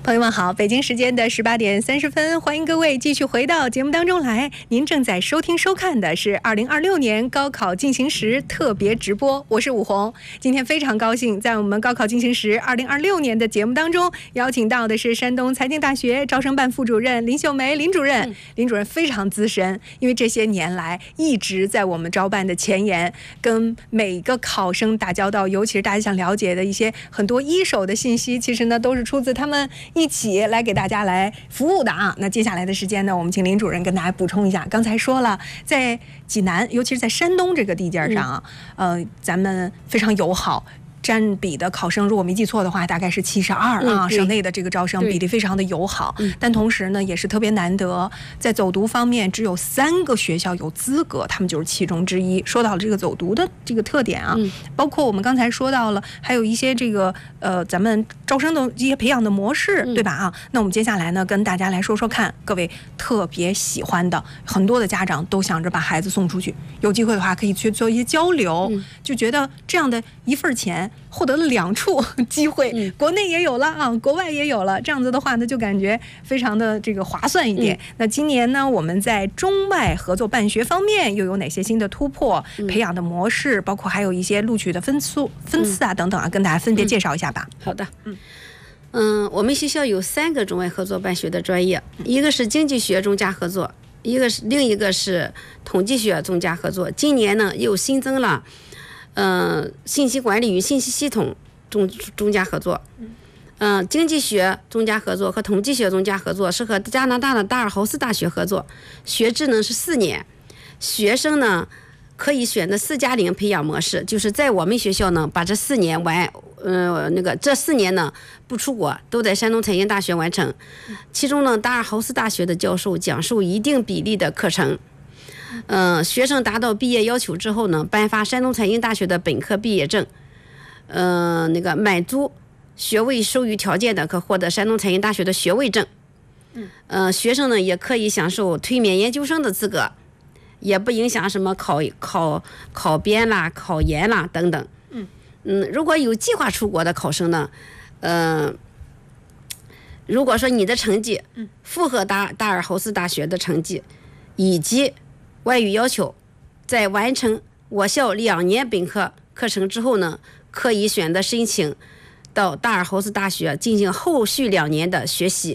朋友们好，北京时间的18点30分，欢迎各位继续回到节目当中来。您正在收听收看的是2026年高考进行时特别直播，我是武红。今天非常高兴，在我们高考进行时2026年的节目当中，邀请到的是山东财经大学招生办副主任林秀梅林主任。林主任非常资深，因为这些年来一直在我们招办的前沿，跟每个考生打交道，尤其是大家想了解的一些很多一手的信息，其实呢都是出自他们一起来给大家来服务的啊。那接下来的时间呢，我们请林主任跟大家补充一下。刚才说了，在济南，尤其是在山东这个地界上啊，咱们非常友好。占比的考生，如果没记错的话，大概是72啊。省内的这个招生比例非常的友好，但同时呢，也是特别难得，在走读方面，只有3个学校有资格，他们就是其中之一。说到了这个走读的这个特点啊，包括我们刚才说到了，还有一些这个咱们招生的一些培养的模式，对吧啊？那我们接下来呢，跟大家来说说看，各位特别喜欢的，很多的家长都想着把孩子送出去，有机会的话可以去做一些交流，就觉得这样的一份钱。获得了2处机会，国内也有了啊，国外也有了，这样子的话呢，就感觉非常的这个划算一点。那今年呢，我们在中外合作办学方面又有哪些新的突破？培养的模式，包括还有一些录取的分次啊等等啊，跟大家分别介绍一下吧。 好的，我们学校有3个中外合作办学的专业，一个是经济学中加合作，另一个是统计学中加合作。今年呢，又新增了。信息管理与信息系统中加合作，经济学中加合作和统计学中加合作是和加拿大的达尔豪斯大学合作，学制呢是4年，学生呢可以选择4+0培养模式，就是在我们学校呢把这4年这4年呢不出国，都在山东财经大学完成，其中呢达尔豪斯大学的教授讲述一定比例的课程。学生达到毕业要求之后呢，颁发山东财经大学的本科毕业证。满足学位授予条件的，可获得山东财经大学的学位证。学生呢也可以享受推免研究生的资格，也不影响什么考编啦、考研啦等等。如果有计划出国的考生呢，如果说你的成绩符合达尔豪斯大学的成绩，以及外语要求，在完成我校2年本科课程之后呢，可以选择申请到达尔豪斯大学进行后续2年的学习。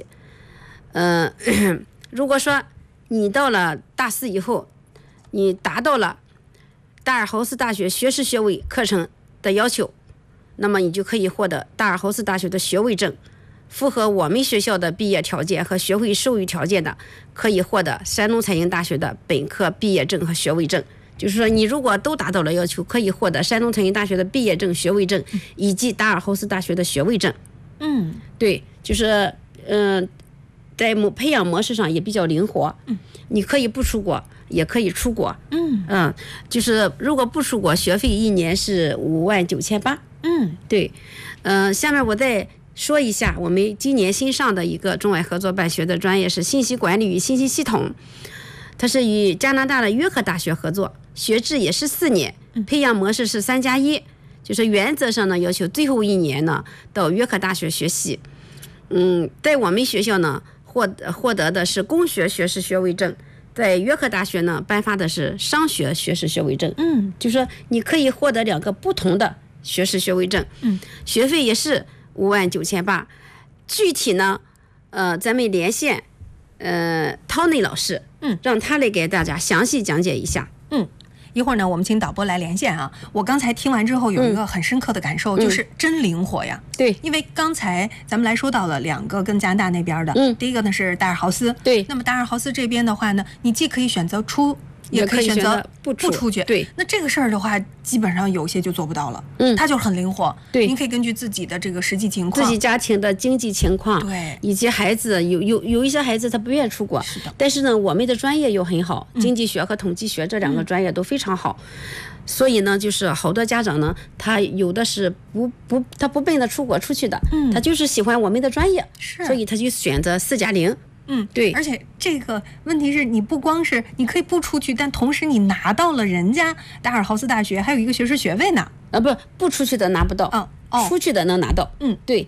如果说你到了大4以后，你达到了达尔豪斯大学学士学位课程的要求，那么你就可以获得达尔豪斯大学的学位证。符合我们学校的毕业条件和学位授予条件的，可以获得山东财经大学的本科毕业证和学位证。就是说，你如果都达到了要求，可以获得山东财经大学的毕业证、学位证，以及达尔豪斯大学的学位证。对，就是在培养模式上也比较灵活。你可以不出国，也可以出国。就是如果不出国，学费1年是59800。对，下面我再说一下，我们今年新上的一个中外合作办学的专业是信息管理与信息系统，它是与加拿大的约克大学合作，学制也是4年，培养模式是3+1，就是原则上呢要求最后1年呢到约克大学学习。在我们学校呢获得的是工学学士学位证，在约克大学呢颁发的是商学学士学位证。就是说你可以获得2个不同的学士学位证。学费也是59800。具体呢咱们连线涛内老师，让他来给大家详细讲解一下。 一会儿呢我们请导播来连线啊。我刚才听完之后有一个很深刻的感受，就是真灵活呀。 对， 因为刚才咱们来说到了2个跟加拿大那边的，第一个呢是达尔豪斯。 对， 那么达尔豪斯这边的话呢，你既可以选择出，也可以选择不出去。 对， 那这个事儿的话，基本上有些就做不到了。它就是很灵活。 对， 您可以根据自己的这个实际情况、 自己家庭的经济情况， 对， 以及孩子有一些孩子他不愿意出国， 是的。 但是呢，我们的专业又很好，经济学和统计学这2个专业都非常好。所以呢，就是好多家长呢，他有的是他不奔着出国出去的，他就是喜欢我们的专业，所以他就选择4+0。对， 而且这个问题是你不光是你可以不出去，但同时你拿到了人家达尔豪斯大学还有一个学士学位呢。 不出去的拿不到，出去的能拿到。对，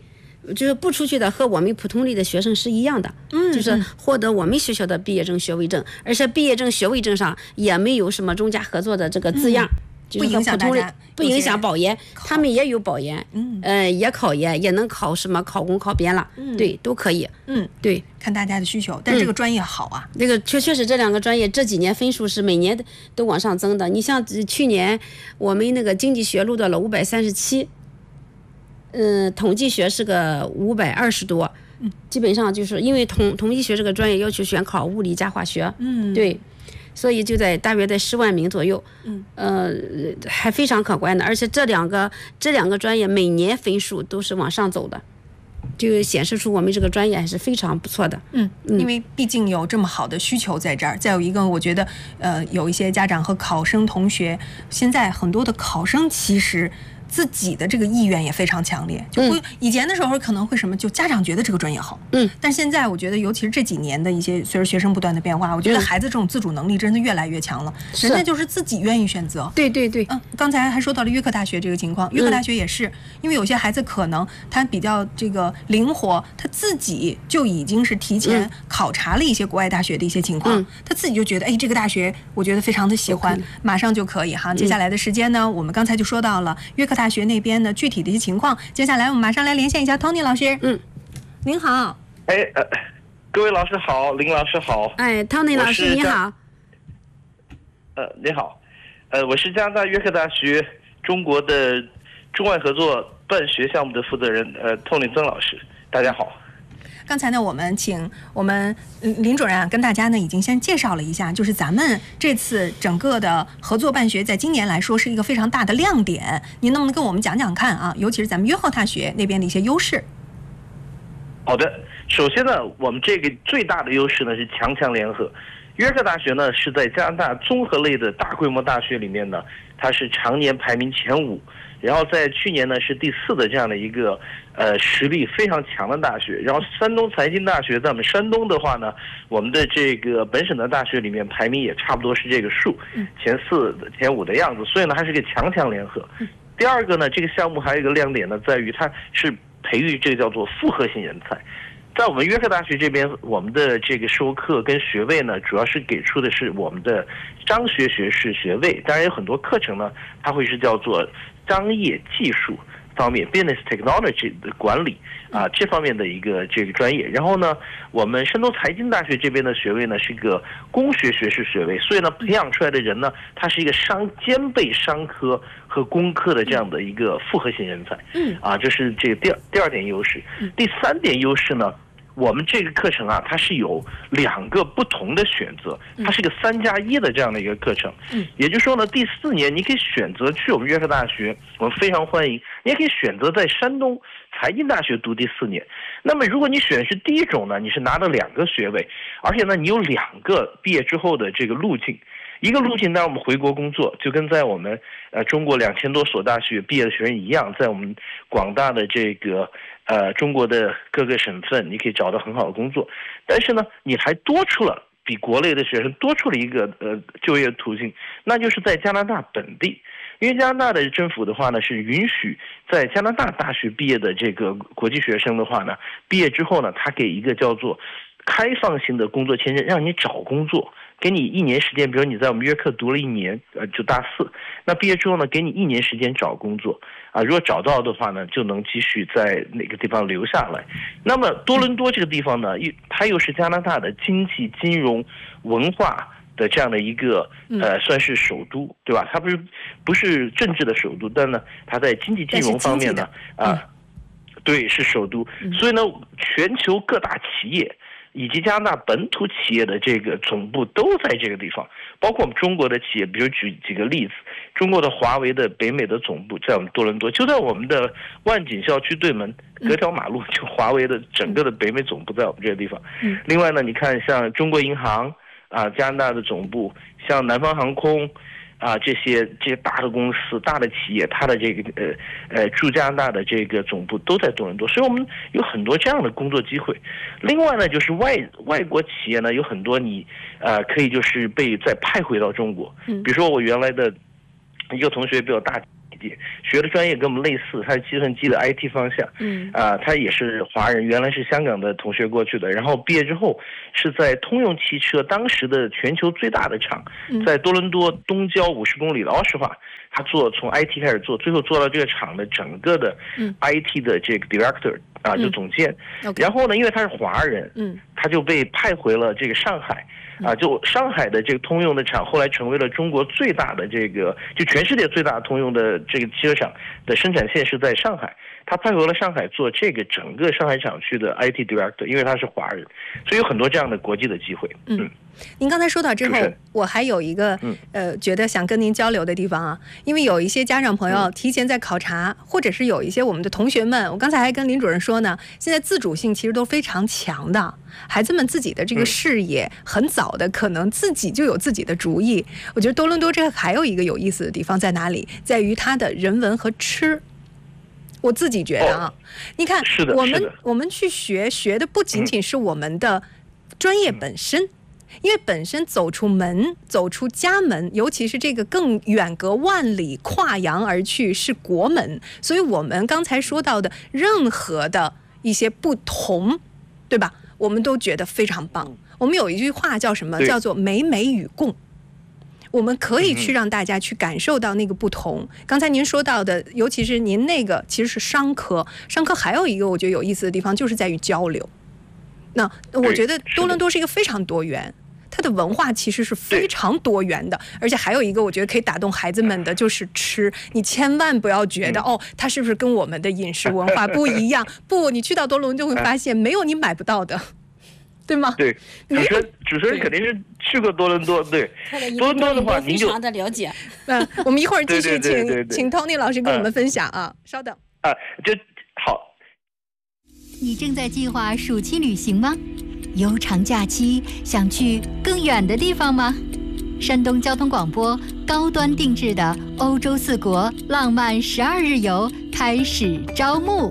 就是不出去的和我们普通类的学生是一样的，就是获得我们学校的毕业证、学位证，而且毕业证、学位证上也没有什么中加合作的这个字样。 不影响大家， 不影响保研，他们也有保研，也考研，也能考什么考公、考编了，对，都可以，对， 看大家的需求，但这个专业好啊， 这个确实这2个专业这几年分数是每年都往上增的。你像去年我们那个经济学录到了537，统计学是个520多，基本上就是因为统计学这个专业要求选考物理加化学，对。所以就大约在10万名左右，还非常可观的，而且这两个专业每年分数都是往上走的，就显示出我们这个专业还是非常不错的。 因为毕竟有这么好的需求在这儿。再有一个，我觉得有一些家长和考生同学，现在很多的考生其实自己的这个意愿也非常强烈，就会以前的时候可能会什么，就家长觉得这个专业好，但现在我觉得，尤其是这几年的一些随着学生不断的变化，我觉得孩子这种自主能力真的越来越强了，人家就是自己愿意选择。 对对对， 刚才还说到了约克大学这个情况，约克大学也是，因为有些孩子可能他比较这个灵活，他自己就已经是提前考察了一些国外大学的一些情况，他自己就觉得，哎，这个大学我觉得非常的喜欢，马上就可以哈。接下来的时间呢，我们刚才就说到了约克大学那边的具体的一些情况，接下来我们马上来连线一下 Tony 老师。您好。 各位老师好，林老师好。 Tony 老师你好。 你好，我是加拿大约克大学中国的中外合作办学项目的负责人Tony 曾老师，大家好。 刚才呢，我们请我们林主任跟大家呢已经先介绍了一下，就是咱们这次整个的合作办学，在今年来说是一个非常大的亮点。您能不能跟我们讲讲看啊？尤其是咱们约克大学那边的一些优势。 好的，首先呢，我们这个最大的优势呢是强联合。约克大学呢是在加拿大综合类的大规模大学里面呢，它是常年排名前5。然后在去年呢是第4的这样的一个实力非常强的大学。然后山东财经大学在我们山东的话呢，我们的这个本省的大学里面排名也差不多是这个数，前4、前5的样子。所以呢，它是个强联合。第二个呢，这个项目还有一个亮点呢，在于它是培育这个叫做复合型人才。在我们约克大学这边，我们的这个授课跟学位呢，主要是给出的是我们的商学学士学位。当然有很多课程呢，它会是叫做商业技术方面 （business technology） 的管理这方面的一个这个专业。然后呢，我们山东财经大学这边的学位呢是一个工学学士学位，所以呢，培养出来的人呢，他是一个兼备商科和工科的这样的一个复合型人才。这是这个第二点优势。第3点优势呢，我们这个课程它是有2个不同的选择，它是个3+1的这样的一个课程。也就是说呢，第4年你可以选择去我们约克大学，我们非常欢迎；你也可以选择在山东财经大学读第4年。那么如果你选的是第一种呢，你是拿了2个学位，而且呢，你有2个毕业之后的这个路径。一个路径，当然我们回国工作，就跟在我们中国2000多所大学毕业的学生一样，在我们广大的这个中国的各个省份，你可以找到很好的工作。但是呢，你还多出了比国内的学生多出了一个就业途径，那就是在加拿大本地。因为加拿大的政府的话呢，是允许在加拿大大学毕业的这个国际学生的话呢，毕业之后呢，他给一个叫做开放性的工作签证，让你找工作。给你1年时间，比如你在我们约克读了1年，就大4，那毕业之后呢，给你1年时间找工作如果找到的话呢，就能继续在哪个地方留下来。那么多伦多这个地方呢，它又是加拿大的经济、金融、文化的这样的一个算是首都，对吧？它不是政治的首都，但呢，它在经济金融方面呢，对，是首都。所以呢，全球各大企业以及加拿大本土企业的这个总部都在这个地方，包括我们中国的企业，比如举几个例子，中国的华为的北美的总部在我们多伦多，就在我们的万锦校区对门，隔条马路就华为的整个的北美总部在我们这个地方。另外呢，你看像中国银行加拿大的总部，像南方航空这些大的公司、大的企业，它的这个驻加拿大的这个总部都在多伦多，所以我们有很多这样的工作机会。另外呢，就是外国企业呢，有很多你可以就是被再派回到中国。比如说我原来的一个同学比我大， 姐，学的专业跟我们类似，他是计算机的 IT 方向。他也是华人，原来是香港的同学过去的，然后毕业之后是在通用汽车当时的全球最大的厂，在多伦多东郊50公里的奥什华，他从 IT 开始做，最后做到这个厂的整个的 IT 的这个 director 就总监。然后呢，因为他是华人，他就被派回了这个上海。就上海的这个通用的厂，后来成为了中国最大的就全世界最大的通用的这个汽车厂的生产线是在上海。他派回了上海做这个整个上海厂区的 IT director， 因为他是华人，所以有很多这样的国际的机会。 您刚才说到之后，我还有一个觉得想跟您交流的地方啊，因为有一些家长朋友提前在考察，或者是有一些我们的同学们，我刚才还跟林主任说呢，现在自主性其实都非常强的，孩子们自己的这个视野很早的，可能自己就有自己的主意。我觉得多伦多这个还有一个有意思的地方在哪里，在于它的人文和吃。我自己觉得啊，你看我们去学的不仅仅是我们的专业本身，因为本身走出门走出家门，尤其是这个更远隔万里跨洋而去是国门，所以我们刚才说到的任何的一些不同，对吧，我们都觉得非常棒。我们有一句话叫什么，叫做美美与共，我们可以去让大家去感受到那个不同。刚才您说到的，尤其是您那个其实是商科还有一个我觉得有意思的地方，就是在于交流。那我觉得多伦多是一个非常多元，它的文化其实是非常多元的，而且还有一个我觉得可以打动孩子们的就是吃。你千万不要觉得它是不是跟我们的饮食文化不一样，不，你去到多伦多就会发现没有你买不到的，对吗？ 对，主持人肯定是去过多伦多，对。多伦多的话，您就非常的了解。 我们一会儿继续请 Tony 老师跟我们分享啊，稍等。 就好。 你正在计划暑期旅行吗？悠长假期想去更远的地方吗？山东交通广播高端定制的欧洲4国浪漫12日游开始招募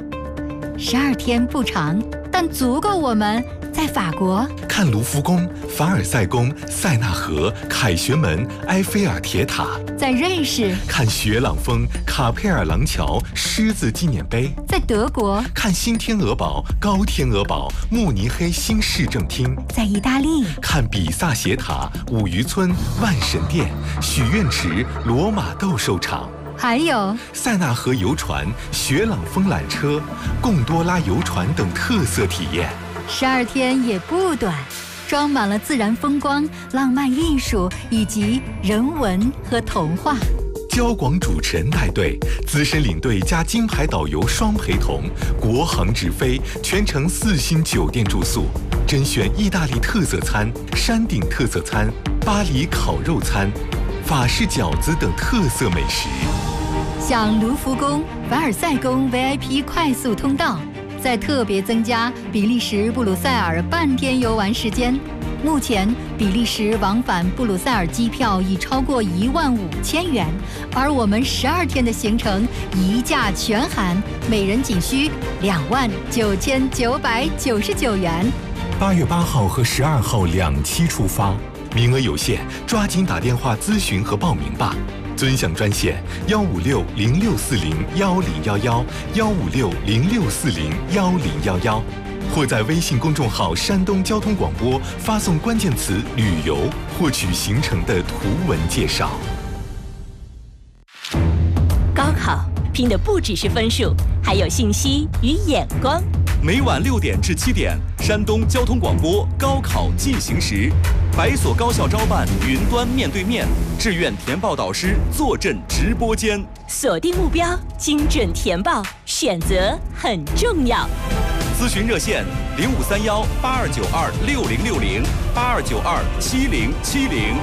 ，12天不长，但足够我们在法国看卢浮宫、凡尔赛宫、塞纳河、凯旋门、埃菲尔铁塔； 在瑞士看雪朗峰、卡佩尔廊桥、狮子纪念碑； 在德国看新天鹅堡、高天鹅堡、慕尼黑新市政厅； 在意大利看比萨斜塔、五渔村、万神殿、许愿池、罗马斗兽场。 还有塞纳河游船、雪朗峰缆车、贡多拉游船等特色体验。 12天也不短，装满了自然风光、浪漫艺术以及人文和童话。 交广主持人带队，资深领队加金牌导游双陪同，国航直飞，全程4星酒店住宿，甄选意大利特色餐、山顶特色餐、巴黎烤肉餐、法式饺子等特色美食。 享卢浮宫、凡尔赛宫 VIP 快速通道，再特别增加比利时布鲁塞尔半天游玩时间。目前比利时往返布鲁塞尔机票已超过15000元，而我们12天的行程一价全含，每人仅需29999元。 8月8号和12号2期出发，名额有限，抓紧打电话咨询和报名吧。尊享专线156064011，15606401011，或在微信公众号山东交通广播发送关键词旅游，获取行程的图文介绍。 高考拼的不只是分数，还有信息与眼光。 每晚6点至7点，山东交通广播高考进行时，百所高校招办云端面对面，志愿填报导师坐镇直播间。 锁定目标，精准填报，选择很重要。 咨询热线053182926060，82927070。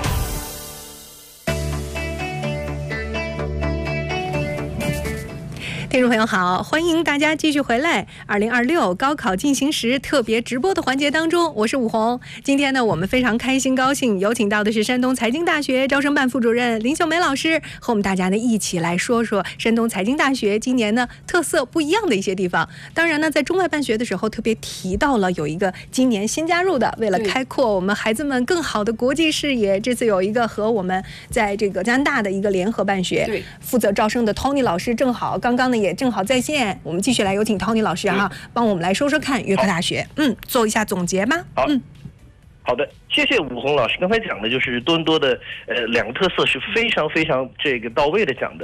听众朋友好，欢迎大家继续回来2026高考进行时特别直播的环节当中，我是武红。今天呢，我们非常开心高兴有请到的是山东财经大学招生办副主任林秀梅老师，和我们大家呢一起来说说山东财经大学今年呢特色不一样的一些地方。当然呢，在中外办学的时候特别提到了有一个今年新加入的，为了开阔我们孩子们更好的国际视野，这次有一个和我们在这个加拿大的一个联合办学，负责招生的 Tony 老师正好刚刚呢也正好在线，我们继续来有请 Tony 老师哈，帮我们来说说看约克大学，做一下总结吧。 好的，谢谢武红老师。刚才讲的就是多伦多的2个特色是非常这个到位的讲的。